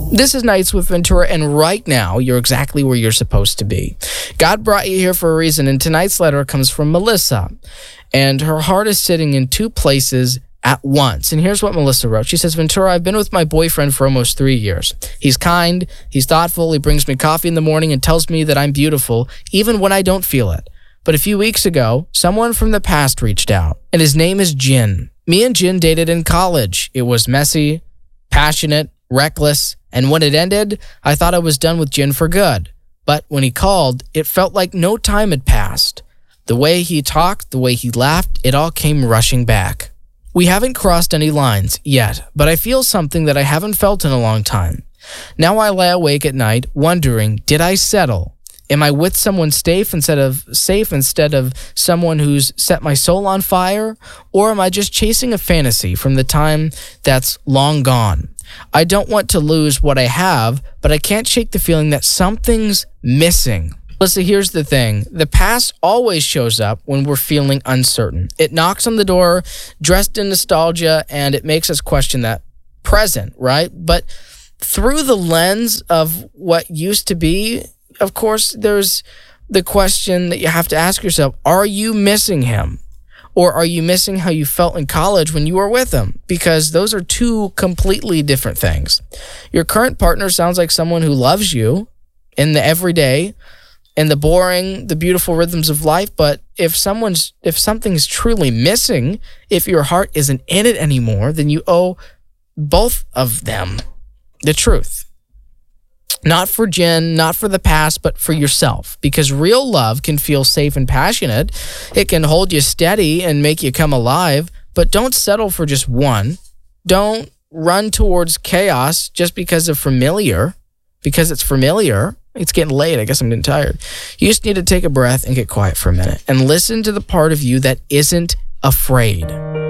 This is Nights with Ventura, and right now, you're exactly where you're supposed to be. God brought you here for a reason, and tonight's letter comes from Melissa, and her heart is sitting in two places at once. And here's what Melissa wrote. She says, Ventura, I've been with my boyfriend for almost 3 years. He's kind, he's thoughtful, he brings me coffee in the morning and tells me that I'm beautiful, even when I don't feel it. But a few weeks ago, someone from the past reached out, and his name is Jin. Me and Jin dated in college. It was messy, passionate, reckless, and when it ended, I thought I was done with Jin for good. But when he called, it felt like no time had passed. The way he talked, the way he laughed, it all came rushing back. We haven't crossed any lines yet, but I feel something that I haven't felt in a long time. Now I lie awake at night wondering, did I settle? Am I with someone safe instead of someone who's set my soul on fire? Or am I just chasing a fantasy from the time that's long gone? I don't want to lose what I have, but I can't shake the feeling that something's missing. Listen, here's the thing. The past always shows up when we're feeling uncertain. It knocks on the door, dressed in nostalgia, and it makes us question that present, right? But through the lens of what used to be, of course, there's the question that you have to ask yourself, are you missing him? Or are you missing how you felt in college when you were with him? Because those are two completely different things. Your current partner sounds like someone who loves you in the everyday, in the boring, the beautiful rhythms of life. But if something's truly missing, if your heart isn't in it anymore, then you owe both of them the truth. Not for Jen, not for the past, but for yourself. Because real love can feel safe and passionate. It can hold you steady and make you come alive. But don't settle for just one. Don't run towards chaos just because it's familiar. It's getting late. I guess I'm getting tired. You just need to take a breath and get quiet for a minute. And listen to the part of you that isn't afraid.